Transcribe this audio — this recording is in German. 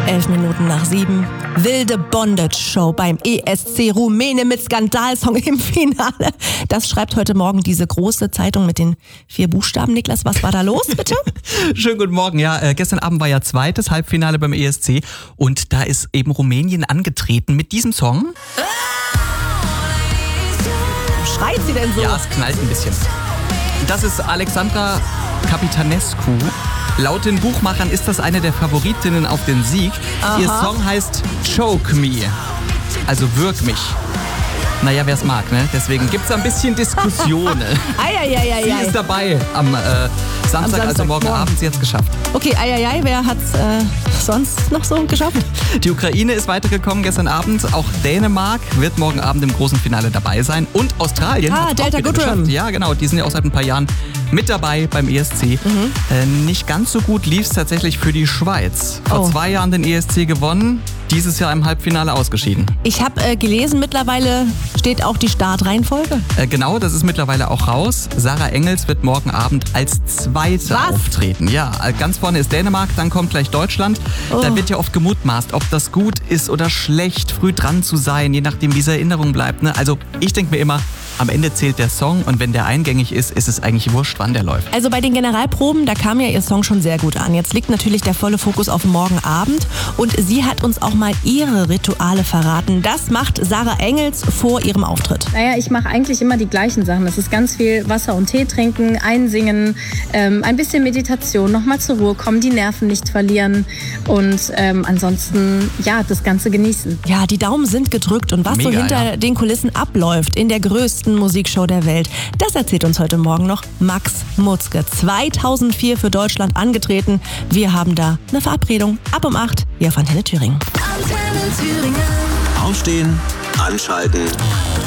7:11. Wilde Bondage-Show beim ESC Rumäne mit Skandalsong im Finale. Das schreibt heute Morgen diese große Zeitung mit den 4 Buchstaben. Niklas, was war da los, bitte? Schönen guten Morgen. Ja, gestern Abend war ja zweites Halbfinale beim ESC und da ist eben Rumänien angetreten mit diesem Song. Schreit sie denn so? Ja, es knallt ein bisschen. Das ist Alexandra Capitanescu. Laut den Buchmachern ist das eine der Favoritinnen auf den Sieg. Aha. Ihr Song heißt Choke Me, also Würg mich. Naja, wer es mag, ne? Deswegen gibt's ein bisschen Diskussionen. Sie ist dabei am Samstag, also morgen Abend. Sie hat's geschafft. Okay, wer hat's sonst noch so geschafft? Die Ukraine ist weitergekommen gestern Abend. Auch Dänemark wird morgen Abend im großen Finale dabei sein. Und Australien hat's Delta auch wieder Goodrem. geschafft. Ja, genau. Die sind ja auch seit ein paar Jahren mit dabei beim ESC. Nicht ganz so gut lief's tatsächlich für die Schweiz. Vor 2 Jahren den ESC gewonnen. Dieses Jahr im Halbfinale ausgeschieden. Ich habe gelesen, mittlerweile steht auch die Startreihenfolge. Genau, das ist mittlerweile auch raus. Sarah Engels wird morgen Abend als Zweite auftreten. Ja, ganz vorne ist Dänemark, dann kommt gleich Deutschland. Da wird ja oft gemutmaßt, ob das gut ist oder schlecht, früh dran zu sein, je nachdem, wie diese Erinnerung bleibt. Ne? Also ich denke mir immer, am Ende zählt der Song und wenn der eingängig ist, ist es eigentlich wurscht, wann der läuft. Also bei den Generalproben, da kam ja ihr Song schon sehr gut an. Jetzt liegt natürlich der volle Fokus auf morgen Abend und sie hat uns auch mal ihre Rituale verraten. Das macht Sarah Engels vor ihrem Auftritt. Naja, ich mache eigentlich immer die gleichen Sachen. Das ist ganz viel Wasser und Tee trinken, einsingen, ein bisschen Meditation, nochmal zur Ruhe kommen, die Nerven nicht verlieren und ansonsten, ja, das Ganze genießen. Ja, die Daumen sind gedrückt und was so hinter den Kulissen abläuft in der größten Musikshow der Welt, das erzählt uns heute Morgen noch Max Mutzke. 2004 für Deutschland angetreten. Wir haben da eine Verabredung ab um 8 hier auf Antenne Thüringen. Aufstehen, anschalten,